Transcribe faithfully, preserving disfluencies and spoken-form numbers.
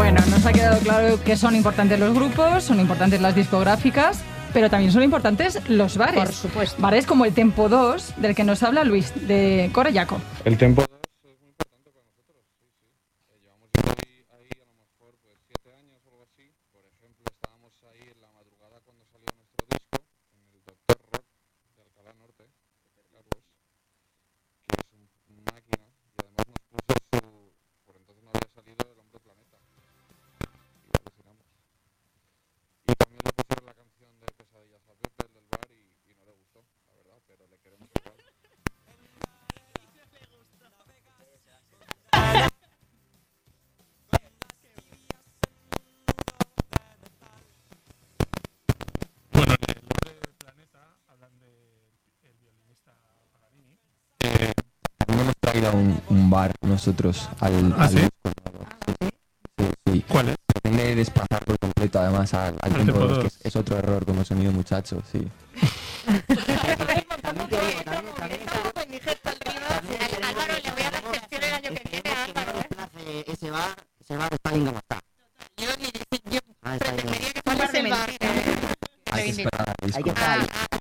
Bueno, nos ha quedado claro que son importantes los grupos, son importantes las discográficas, pero también son importantes los bares. Por supuesto. Bares como el Tempo dos, del que nos habla Luis, de Corayaco. El Tempo dos es muy importante para nosotros, sí, sí. Eh, llevamos yendo ahí, ahí a lo mejor pues siete años o algo así. Por ejemplo, estábamos ahí en la madrugada cuando salió nuestro disco, en el Doctor Rock de Alcalá Norte, de Carlos, que es un, un máquina, y además nos puso su... Por entonces no había salido El Hombre Planeta. Y alucinamos. Y también le pusieron la canción de Pesadillas a Pepe, el del bar, y, y no le gustó, la verdad, pero le queremos igual. Bueno, en el Hombre del Planeta hablan del violinista Paganini. Eh, también hemos traído un, un bar nosotros al, ¿Ah, al sí? disco nuevo. Sí, sí, sí. ¿Cuál es? Pretende desplazar por completo además al, al Al Tempo Tempo dos, que dos. es, es otro error como sonido muchacho, sí. También te digo, también, también Con mi gesto arriba. Álvaro, le voy a dar gestión el año que viene a Álvaro. hace ese bar, ese bar está bien como está. Yo ni yo Ah, está bien. pretendería que Falta fuese el bar. cementerio. Hay que esperar al disco. Hay que estar ahí. Ah,